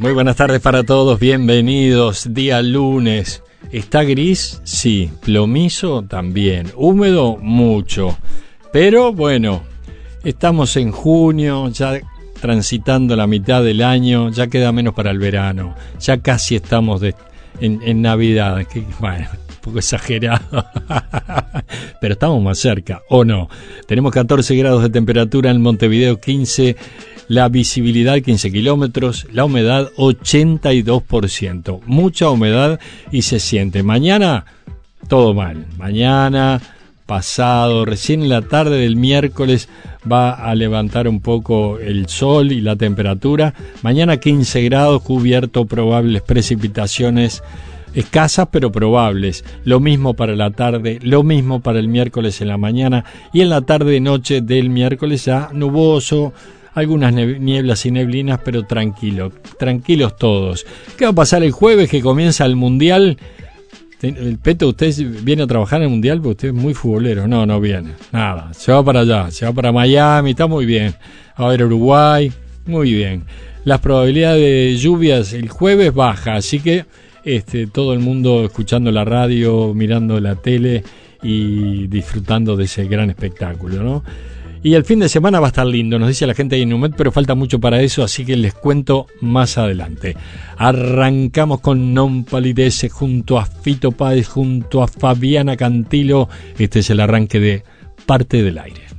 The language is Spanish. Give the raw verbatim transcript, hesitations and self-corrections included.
Muy buenas tardes para todos, bienvenidos. Día lunes. ¿Está gris? Sí. ¿Plomizo? También. ¿Húmedo? Mucho. Pero bueno, estamos en junio, ya transitando la mitad del año, ya queda menos para el verano. Ya casi estamos de, en, en Navidad. Que, bueno, un poco exagerado. Pero estamos más cerca, ¿o no? Tenemos catorce grados de temperatura en Montevideo, quince. La visibilidad quince kilómetros, la humedad ochenta y dos por ciento, mucha humedad y se siente. Mañana todo mal, mañana, pasado, recién en la tarde del miércoles va a levantar un poco el sol y la temperatura. Mañana quince grados, cubierto, probables precipitaciones escasas pero probables. Lo mismo para la tarde, lo mismo para el miércoles en la mañana y en la tarde noche del miércoles ya nuboso. Algunas nieblas y neblinas, pero tranquilo, tranquilos todos. ¿Qué va a pasar el jueves que comienza el Mundial? El Peto, ¿usted viene a trabajar en el Mundial? Porque usted es muy futbolero. No, no viene. Nada, se va para allá, se va para Miami, está muy bien. A ver Uruguay, muy bien. Las probabilidades de lluvias el jueves baja, así que este, todo el mundo escuchando la radio, mirando la tele y disfrutando de ese gran espectáculo, ¿no? Y el fin de semana va a estar lindo, nos dice la gente de Inumet, pero falta mucho para eso, así que les cuento más adelante. Arrancamos con Non Palidece junto a Fito Páez, junto a Fabiana Cantilo. Este es el arranque de Parte del Aire.